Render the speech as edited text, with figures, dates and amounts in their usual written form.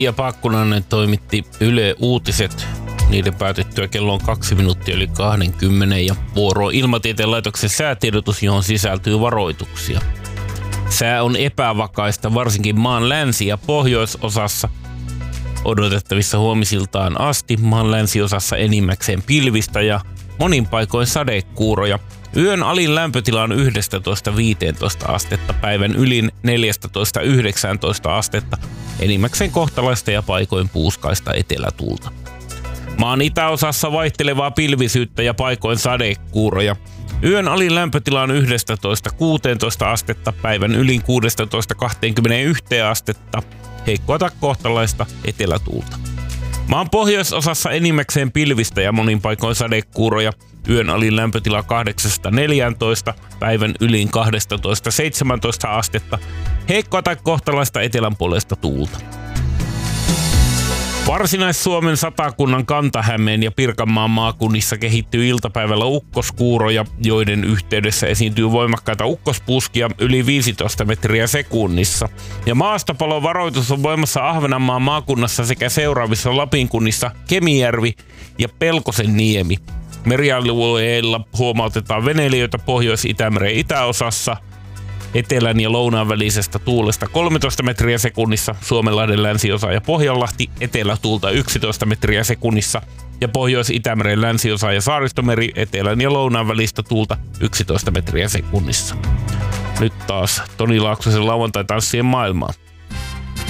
ja Paakkunainen toimitti Yle Uutiset. Niiden päätettyä kello on 2 minuuttia yli 20 ja vuoro Ilmatieteen laitoksen säätiedotus, johon sisältyy varoituksia. Sää on epävakaista varsinkin maan länsi- ja pohjoisosassa. Odotettavissa huomisiltaan asti maan länsiosassa enimmäkseen pilvistä ja monin paikoin sadekuuroja. Yön alin lämpötila on 11–15 astetta, päivän ylin 14–19 astetta, enimmäkseen kohtalaista ja paikoin puuskaista etelätuulta. Maan itäosassa vaihtelevaa pilvisyyttä ja paikoin sadekuuroja. Yön alin lämpötila on 11–16 astetta, päivän ylin 16–21 astetta, heikkoa tai kohtalaista etelätuulta. Maan pohjoisosassa enimmäkseen pilvistä ja monin paikoin sadekuuroja. Yön alin lämpötila 8–14, päivän ylin 12–17 astetta, heikkoa tai kohtalaista etelänpuoleista tuulta. Varsinais-Suomen, Satakunnan, Kanta-Hämeen ja Pirkanmaan maakunnissa kehittyy iltapäivällä ukkoskuuroja, joiden yhteydessä esiintyy voimakkaita ukkospuskia yli 15 metriä sekunnissa. Ja maastopalovaroitus on voimassa Ahvenanmaan maakunnassa sekä seuraavissa Lapin kunnissa Kemijärvi ja Pelkosenniemi. Merialueilla huomautetaan veneilijöitä Pohjois-Itämeren itäosassa. Etelän ja lounaan välisestä tuulesta 13 metriä sekunnissa, Suomenlahden länsiosa ja Pohjanlahti, etelätuulta 11 metriä sekunnissa ja Pohjois-Itämeren länsiosa ja Saaristomeri, etelän ja lounaan välistä tuulta 11 metriä sekunnissa. Nyt taas Toni Laaksosen lauantai-tanssien maailmaa.